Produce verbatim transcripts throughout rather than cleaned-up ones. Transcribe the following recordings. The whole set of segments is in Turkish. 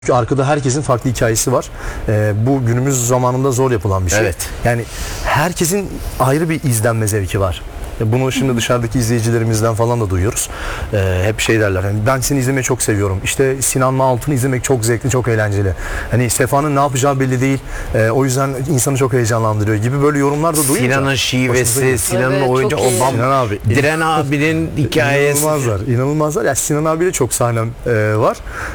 Çünkü arkada herkesin farklı hikayesi var. Ee, bu günümüz zamanında zor yapılan bir şey. Evet. Yani herkesin ayrı bir izlenme zevki var. Bunu şimdi dışarıdaki izleyicilerimizden falan da duyuyoruz. Ee, hep şey derler. Yani ben seni izlemeyi çok seviyorum. İşte Sinan'la Altın'ı izlemek çok zevkli, çok eğlenceli. Hani Sefa'nın ne yapacağı belli değil. Ee, o yüzden insanı çok heyecanlandırıyor gibi böyle yorumlar da duyunca. Sinan'ın şivesi, Sinan'ın Evet, oyuncu, çok o iyi. bam, Sinan abi. Diren abinin hikayesi. İnanılmazlar, inanılmazlar. Ya Sinan abiyle çok sahnem e, var.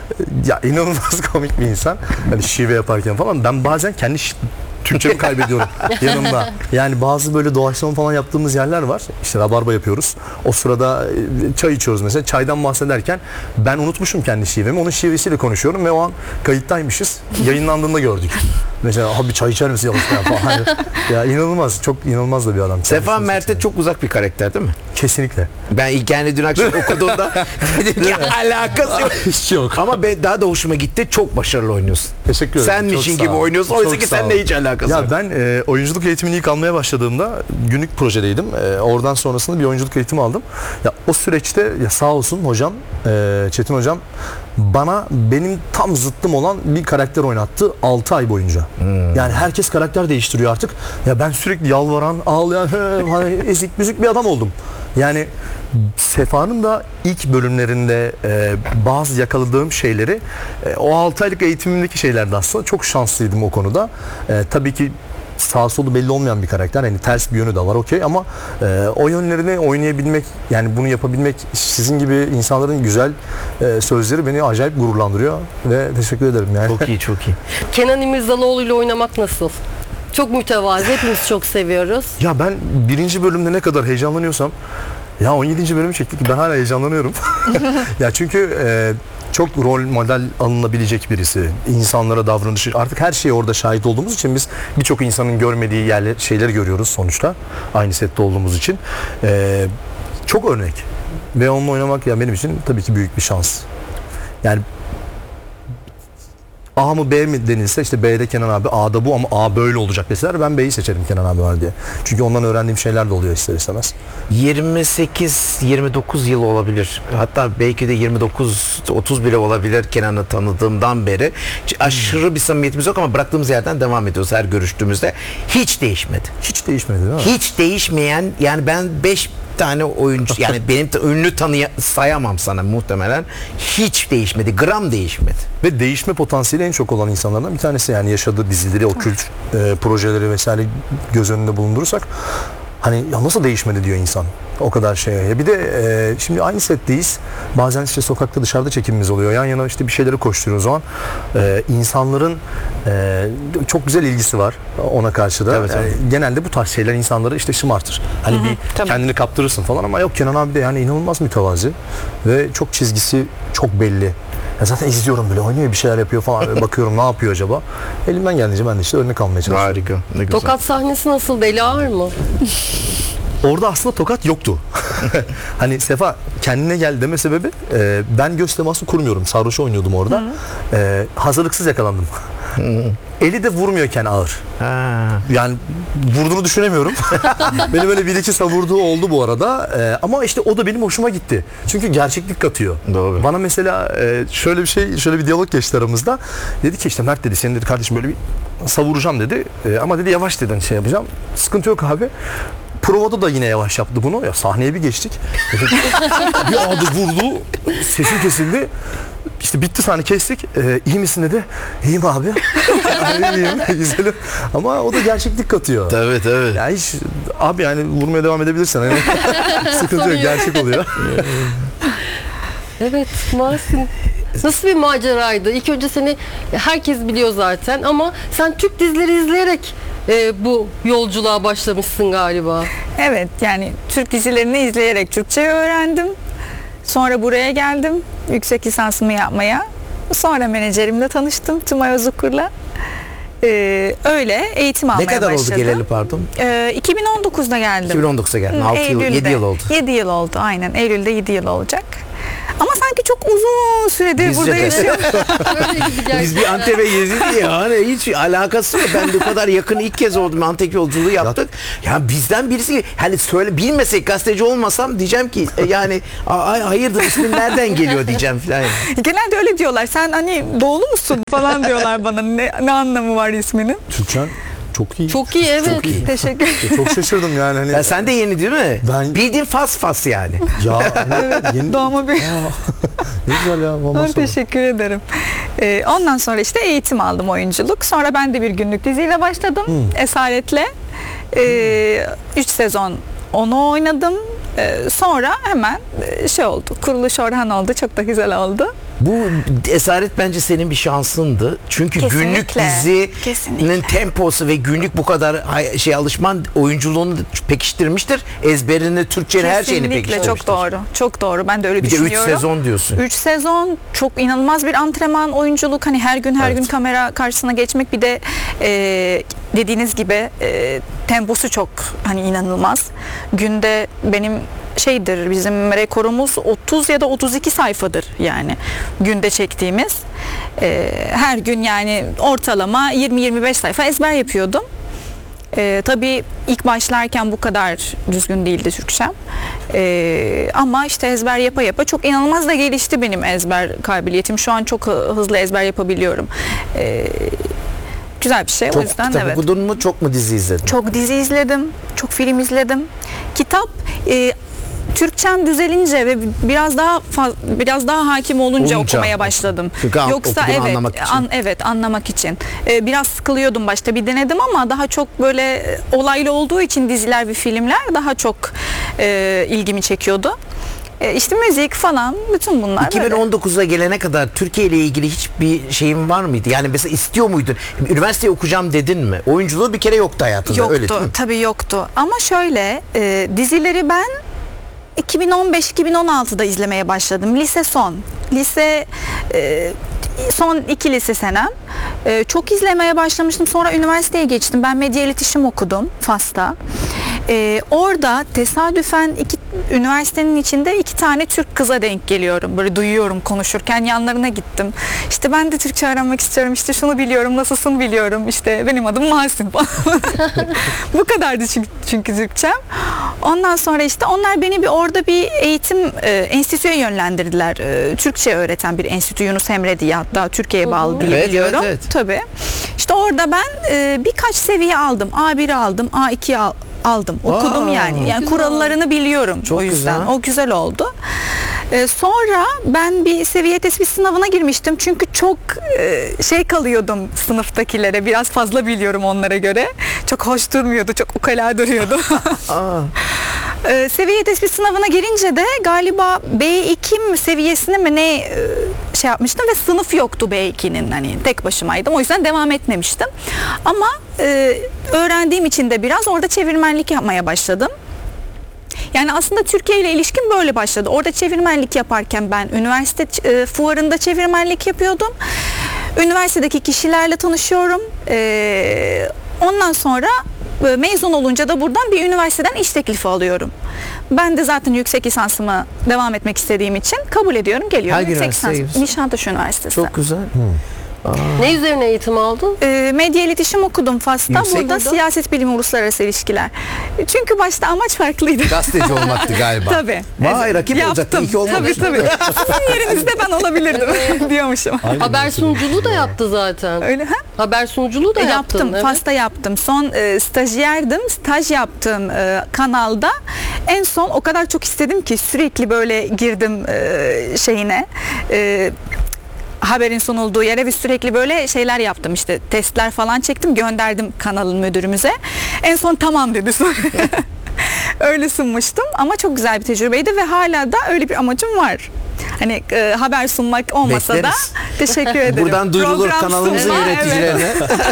Ya inanılmaz komik bir insan. Hani şive yaparken falan. Ben bazen kendi şi- Türkçemi kaybediyorum yanımda. Yani bazı böyle doğaçlama falan yaptığımız yerler var. İşte rabarba yapıyoruz. O sırada e, çay içiyoruz mesela. Çaydan bahsederken ben unutmuşum kendi şivemi. Onun şivesiyle konuşuyorum ve o an kayıttaymışız. Yayınlandığında gördük. Mesela abi çay içer misin yavaştan falan. Ya inanılmaz. Çok inanılmaz da bir adam. Sefa Kendisini Mert'e çok çok uzak bir karakter değil mi? kesinlikle. Ben ilk yani dün akşam okuduğumda dedim ki alakası yok. Hiç yok. Ama ben daha da hoşuma gitti. Çok başarılı oynuyorsun. Teşekkür ederim. Senmişin Çok sağ gibi ol. oynuyorsun. Oysa Çok ki sağ seninle ol. hiç alakası Ya yok. ben e, oyunculuk eğitimini ilk almaya başladığımda günlük projedeydim. E, oradan sonrasında bir oyunculuk eğitimi aldım. Ya o süreçte ya sağ olsun hocam, e, Çetin hocam bana benim tam zıttım olan bir karakter oynattı altı ay boyunca. Hmm. Yani herkes karakter değiştiriyor artık. Ya ben sürekli yalvaran, ağlayan, hani ezik büzük bir adam oldum. Yani Sefa'nın da ilk bölümlerinde e, bazı yakaladığım şeyleri e, o altı aylık eğitimimdeki şeylerdi aslında. Çok şanslıydım o konuda. E, tabii ki sağ solu belli olmayan bir karakter. Yani ters bir yönü de var okey ama e, o yönlerini oynayabilmek, yani bunu yapabilmek, sizin gibi insanların güzel e, sözleri beni acayip gururlandırıyor ve teşekkür ederim yani. Çok iyi, çok iyi. Kenan İmirzalıoğlu ile oynamak nasıl? Çok mütevazı. Hepimiz çok seviyoruz. Ya ben birinci bölümde ne kadar heyecanlanıyorsam ya on yedinci bölümü çektik, ben hala heyecanlanıyorum. Ya çünkü e, çok rol model alınabilecek birisi. İnsanlara davranışı, artık her şeye orada şahit olduğumuz için biz birçok insanın görmediği yerler, şeyleri görüyoruz sonuçta. Aynı sette olduğumuz için. E, çok örnek. Ve onunla oynamak ya benim için tabii ki büyük bir şans. Yani A mı B mi denilse işte B'de Kenan abi, A'da bu ama A böyle olacak deseler ben B'yi seçerim Kenan abi var diye. Çünkü ondan öğrendiğim şeyler de oluyor ister istemez. yirmi sekiz yirmi dokuz yıl olabilir. Hatta belki de yirmi dokuz otuz bile olabilir Kenan'ı tanıdığımdan beri. Aşırı bir samimiyetimiz yok ama bıraktığımız yerden devam ediyoruz her görüştüğümüzde. Hiç değişmedi. Hiç değişmedi değil mi? Hiç değişmeyen, yani ben beş tane oyuncu, yani benim de ünlü tanıya sayamam sana muhtemelen, hiç değişmedi, gram değişmedi. Ve değişme potansiyeli en çok olan insanlardan bir tanesi, yani yaşadığı dizileri, o kült e, projeleri vesaire göz önünde bulundurursak hani ya nasıl değişmedi diyor insan. O kadar şey. Ya bir de e, şimdi aynı setteyiz. Bazen işte sokakta, dışarıda çekimimiz oluyor. Yan yana işte bir şeyleri koşturuyoruz o zaman. E, insanların e, çok güzel ilgisi var ona karşı da. Tabii, tabii. Yani genelde bu tarz şeyler insanları işte şımartır. Hani bir tabii. kendini kaptırırsın falan ama yok, Kenan abi de yani inanılmaz mütevazi ve çok çizgisi çok belli. Ya zaten izliyorum, böyle oynuyor, bir şeyler yapıyor falan, bakıyorum ne yapıyor acaba. Elimden geldiğince ben de işte örnek almaya çalışıyorum. Harika. Ne güzel. Tokat sahnesi nasıl? Deli ağır mı? Orada aslında tokat yoktu. Hani Sefa kendine gel deme sebebi e, ben göz teması kurmuyorum. Sarhoş oynuyordum orada. E, hazırlıksız yakalandım. Eli de vurmuyorken ağır. Ha. Yani vurduğunu düşünemiyorum. Beni böyle bir iki savurduğu oldu bu arada. E, ama işte o da benim hoşuma gitti. Çünkü gerçeklik katıyor. Doğru. Bana mesela e, şöyle bir şey, şöyle bir diyalog geçti aramızda. Dedi ki işte Mert dedi, senin dedi kardeşim böyle bir savuracağım dedi. E, ama dedi yavaş dedin şey yapacağım. Sıkıntı yok abi. Provada da yine yavaş yaptı bunu. Ya sahneye bir geçtik. Bir adı vurdu. Sesim kesildi. İşte bitti sahne, kestik. Ee, iyi misin dedi. İyiyim abi. Abi iyiyim. Güzelim. Ama o da gerçeklik katıyor. Tabii tabii. Ya hiç abi yani vurmaya devam edebilirsen. Yani. Sıkıntı yok. Gerçek oluyor. Evet, Mahsin. Nasıl bir maceraydı? İlk önce seni herkes biliyor zaten ama sen Türk dizileri izleyerek e, bu yolculuğa başlamışsın galiba. Evet, yani Türk dizilerini izleyerek Türkçe öğrendim. Sonra buraya geldim yüksek lisansımı yapmaya. Sonra menajerimle tanıştım, Tümay Ozukur'la. Ee, öyle eğitim almaya Ne kadar başladım. oldu geleli pardon? Ee, iki bin on dokuzda geldim. iki bin on dokuz'a geldin. Hı, altı yıl, Eylül'de. yedi yıl oldu. yedi yıl oldu aynen. Eylül'de yedi yıl olacak. Ama sanki çok uzun süredir Bizce burada de. yaşıyor. Öyle gibi gerçekten. Biz bir Antep'e gezdik ya hani hiç alakası yok. Ben de bu kadar yakın ilk kez oldum. Antep yolculuğu yaptık. Ya bizden birisi hani söyle bilmesek gazeteci olmasam diyeceğim ki e, yani ay hayırdır ismin nereden geliyor diyeceğim falan. Yani. Genelde öyle diyorlar. Sen hani doğulu musun falan diyorlar bana. Ne, ne anlamı var isminin? Türkçen çok iyi. Çok iyi, evet. Çok iyi. Teşekkür ederim. Çok şaşırdım yani. Hani, Ya sen de yeni değil mi? Ben- Bildiğin fas fas yani. ya ne, yeni, Doğma bir... ne güzel ya. Ben Vallahi sonra. teşekkür ederim. Ee, ondan sonra işte eğitim aldım oyunculuk. Sonra ben de bir günlük diziyle başladım. Esaret'le. Ee, üç sezon onu oynadım. Ee, sonra hemen e, şey oldu. Kuruluş Orhan oldu. Çok da güzel oldu. Bu esaret bence senin bir şansındı. Çünkü Kesinlikle. günlük dizinin Kesinlikle. temposu ve günlük bu kadar hay- şey alışman oyunculuğunu pekiştirmiştir. Ezberini, Türkçenin her şeyini Kesinlikle pekiştirmiştir. çok doğru. Çok doğru. Ben de öyle Bir de üç düşünüyorum. sezon diyorsun. Üç sezon çok inanılmaz bir antrenman, oyunculuk. Hani her gün her Evet. gün kamera karşısına geçmek, bir de e, dediğiniz gibi e, temposu çok hani inanılmaz. Günde benim şeydir, bizim rekorumuz otuz ya da otuz iki sayfadır yani günde çektiğimiz. E, her gün yani ortalama yirmi yirmi beş sayfa ezber yapıyordum. Ee, tabii ilk başlarken bu kadar düzgün değildi Türkçem. Ee, ama işte ezber yapa yapa çok inanılmaz da gelişti benim ezber kabiliyetim. Şu an çok hı- hızlı ezber yapabiliyorum. Ee, güzel bir şey. O Çok yüzden kitap evet. okudun mu, çok mu dizi izledin? Çok dizi izledim. Çok film izledim. Kitap e, Türkçem düzelince ve biraz daha faz, biraz daha hakim olunca, Olunca. okumaya başladım. Çünkü an- Yoksa okuduğunu evet, anlamak için. an- evet anlamak için. Ee, biraz sıkılıyordum başta, bir denedim ama daha çok böyle e, olaylı olduğu için diziler ve filmler daha çok e, ilgimi çekiyordu. E, işte müzik falan, bütün bunlar iki bin böyle. on dokuza gelene kadar Türkiye ile ilgili hiçbir şeyin var mıydı? Yani mesela istiyor muydun? Üniversiteyi okuyacağım dedin mi? Oyunculuğu bir kere yoktu hayatında. Öyle değil Yoktu, mi? tabii yoktu. Ama şöyle, e, dizileri ben iki bin on beş iki bin on altıda izlemeye başladım. Lise son. Lise e, son iki lise senem. E, çok izlemeye başlamıştım. Sonra üniversiteye geçtim. Ben medya iletişim okudum Fas'ta. E, orada tesadüfen iki üniversitenin içinde iki tane Türk kıza denk geliyorum. Böyle duyuyorum konuşurken, yanlarına gittim. İşte ben de Türkçe öğrenmek istiyorum. İşte şunu biliyorum, nasılsın biliyorum. İşte benim adım Mahsin falan. Bu kadardı çünkü, çünkü Türkçem. Ondan sonra işte onlar beni bir orada bir eğitim e, enstitüye yönlendirdiler. E, Türkçe öğreten bir enstitü, Yunus Emre diye, hatta Türkiye'ye bağlı diye Evet, biliyorum. evet, evet. Tabii. İşte orada ben e, birkaç seviye aldım. A biri aldım, A ikiyi al, aldım. Okudum Aa, yani. Yani güzel. kurallarını biliyorum. Çok o yüzden. güzel. O güzel oldu. E, sonra ben bir seviye tespit sınavına girmiştim. Çünkü çok e, şey kalıyordum sınıftakilere. Biraz fazla biliyorum onlara göre. Çok hoş durmuyordu. Çok ukala duruyordu. Aa, Ee, seviye tespit sınavına girince de galiba B iki mi seviyesine mi ne e, şey yapmıştım ve sınıf yoktu B ikinin, hani tek başımaydım, o yüzden devam etmemiştim. Ama e, öğrendiğim için de biraz orada çevirmenlik yapmaya başladım. Yani aslında Türkiye ile ilişkim böyle başladı. Orada çevirmenlik yaparken ben üniversite e, fuarında çevirmenlik yapıyordum. Üniversitedeki kişilerle tanışıyorum. E, ondan sonra e, mezun olunca da buradan bir üniversiteden iş teklifi alıyorum. Ben de zaten yüksek lisansımı devam etmek istediğim için kabul ediyorum, geliyorum. Hangi Yüksek üniversiteye lisans, gidiyorsun? Nişantaşı Üniversitesi. çok güzel. Ne üzerine eğitim aldın? E, medya iletişim okudum Fas'ta. Yüksek Burada burada. siyaset bilimi, uluslararası ilişkiler. Çünkü başta amaç farklıydı. Gazeteci olmaktı galiba. Tabii. Vay, rakip olacaktı. İyi ki olmamış. Tabii tabii. Sizin yerinizde ben olabilirdim diyormuşum. Aynen Haber mesela. sunuculuğu da yaptı zaten. Öyle ha? Haber sunuculuğu da yaptın. Yaptım. evet. Fas'ta yaptım. Son e, stajyerdim. Staj yaptığım e, kanalda en son o kadar çok istedim ki sürekli böyle girdim e, şeyine. E, haberin sunulduğu yere ve sürekli böyle şeyler yaptım, işte testler falan çektim, gönderdim kanalın müdürümüze. En son tamam dedi sonra. Öyle sunmuştum ama çok güzel bir tecrübeydi ve hala da öyle bir amacım var. Hani e, haber sunmak olmasa Bekleriz. da teşekkür ederim. Buradan duyurulur Program kanalımızın sunma, evet. yöneticilerine.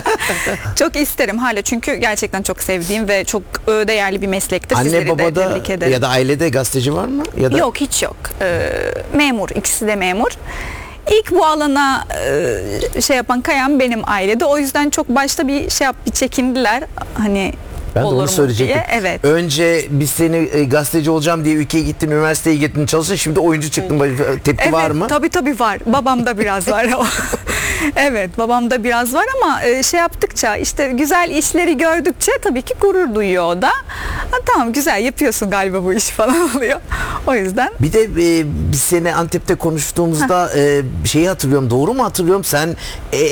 Çok isterim hala, çünkü gerçekten çok sevdiğim ve çok e, değerli bir meslektir. Anne Sizleri de babada tebrik ederim. ya da ailede gazeteci var mı? Ya da Yok, hiç yok. Ee, memur, ikisi de memur. İlk bu alana e, şey yapan, kayan benim ailede. O yüzden çok başta bir şey yap, bir çekindiler. Hani Ben de onu olurum söyleyecektim. diye. Evet. Önce biz seni e, gazeteci olacağım diye ülkeye gittin, üniversiteye gittin, çalıştın. Şimdi oyuncu çıktın. Böyle tepki Evet, var mı? tabii tabii var. Babamda biraz var. Evet, babamda biraz var ama e, şey yaptıkça, işte güzel işleri gördükçe tabii ki gurur duyuyor o da. Ha, tamam, güzel yapıyorsun galiba bu iş falan oluyor. O yüzden Bir de e, biz seni Antep'te konuştuğumuzda e, şeyi hatırlıyorum. Doğru mu hatırlıyorum? Sen e,